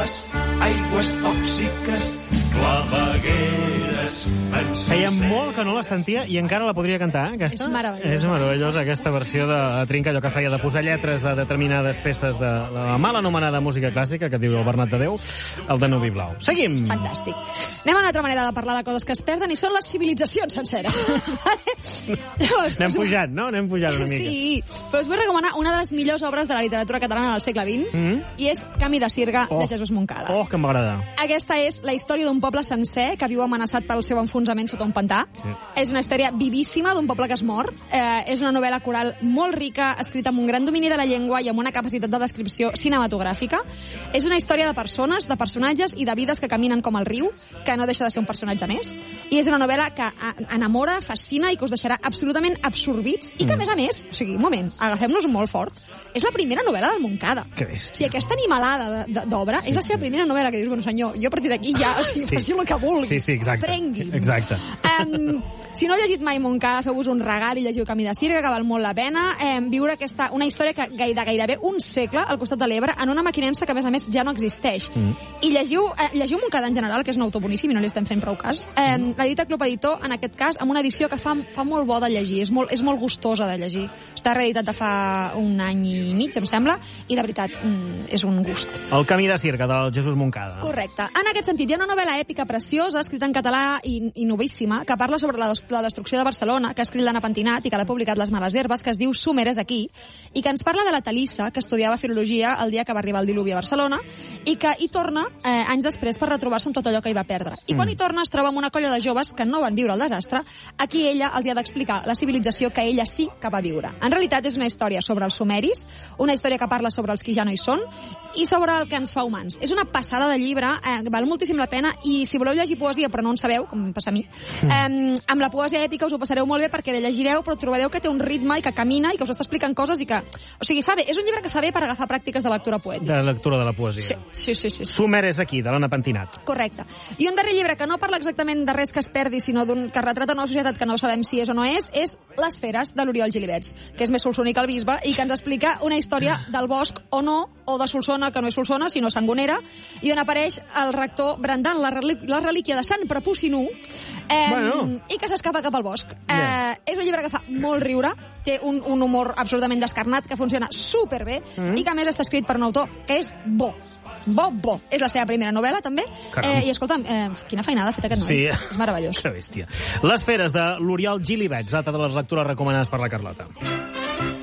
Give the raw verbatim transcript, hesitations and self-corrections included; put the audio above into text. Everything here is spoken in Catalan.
les aigües tòxiques, clavegueres en Feia molt que no la sentia i encara la podria cantar, eh, aquesta? És meravellosa. És meravellosa, aquesta versió de Trinca, allò que feia de posar lletres a determinades peces de la mal anomenada música clàssica, que diu el Bernat Tadeu, el Danubi Blau. Seguim! Fantàstic. Anem a una altra manera de parlar de coses que es perden i són les civilitzacions senceres. Llavors, Anem pujant, no? Anem pujant una mica. Sí, però us vull recomanar una de les millors obres de la literatura catalana del segle vint, Mm. i és Camí de Sirga, Oh. de Jesús Moncada. Oh, que m'agrada. Aquesta és la història d'un poble sencer que viu amenaçat pel seu enfonsament sota un pantà. Sí. És una història vivíssima d'un poble que es mor. Eh, és una novel·la coral molt rica, escrita amb un gran domini de la llengua i amb una capacitat de descripció cinematogràfica. És una història de persones, de personatges i de vides que caminen com el riu, que no deixa de ser un personatge més. I és una novel·la que enamora, fascina i que us deixarà absolutament absorbits i que, a més a més, o sigui, un moment, agafem-nos molt fort, és la primera novel·la del Moncada. Que bèstia. O sigui, aquesta animalada d'obra és la seva primera novel·la, que dius, bueno, senyor, jo a partir d'aquí ja, o sigui, Sí. faci el que vulgui. Sí, sí, exacte. Prengui. Exacte. Um, si no heu llegit mai Moncada, feu-vos un regal i llegiu Camí de Sirga, que val molt la pena. Um, viure aquesta, una història que de gairebé un segle al costat de l'Ebre, en una maquinença que, a més a més, ja no existeix. Mm. I llegiu, eh, llegiu Moncada en general, que és un autor boníssim i no li estem fent prou cas. Um, mm. L'edita Club Editor, en aquest cas, amb una edició que fa, fa molt bo de llegir, és molt, és molt gustosa de llegir. Està reeditat de fa un any i mig, em sembla, i de veritat, mm, és un gust. El Camí de Sirga, del Jesús Moncada. Correcte. En aquest sentit, hi ha una novel·la èpica preciosa, escrita en català i, i novíssima, que parla sobre la, la destrucció de Barcelona, que ha escrit l'Anna Pentinat i que l'ha publicat Les Males Herbes, que es diu Sumer és aquí, i que ens parla de la Talissa, que estudiava filologia el dia que va arribar el diluvi a Barcelona, i que hi torna eh, anys després per retrobar-se amb tot allò que hi va perdre. I quan hi torna es troba amb una colla de joves que no van viure el desastre, a qui ella els hi ha d'explicar la civilització que ella sí que va viure. En realitat és una història sobre els sumeris, una història que parla sobre els qui ja no hi són, i sobre el que ens fa humans. És una passada de llibre, eh, val moltíssim la pena, i si voleu llegir poesia però no en sabeu, com em passa a mi, eh, amb la poesia èpica us ho passareu molt bé perquè la llegireu però trobareu que té un ritme i que camina i que us està explicant coses i que... O sigui, fa bé. És un llibre que fa bé per agafar pràctiques de lectura poètica. De lectura de la poesia. Sí, sí, sí. sí. Sumer és aquí, de l'Anna Pentinat. Correcte. I un darrer llibre que no parla exactament de res que es perdi, sinó d'un que retrata una societat que no sabem si és o no és, és Les Feres, de l'Oriol Gilibets, que és més solsònic el bisbe i que ens explica una història del bosc o no, o de Solsona, que no és Solsona, sinó Sangonera, i on apareix el rector brandant la, relí la relíquia de Sant Prepucinú, eh, bueno. i que s'escapa cap al bosc. Eh, és un llibre que fa molt riure, té un, un humor absolutament descarnat, que funciona superbé, mm. i que a més està escrit per un autor que és bo. Bo, bo. És la seva primera novel·la, també. Eh, I escolta'm, eh, quina feinada ha fet aquest noi. Sí. És meravellós. Que bèstia. Les Feres, de l'Oriol Gilibets, altra de les lectures recomanades per la Carlota.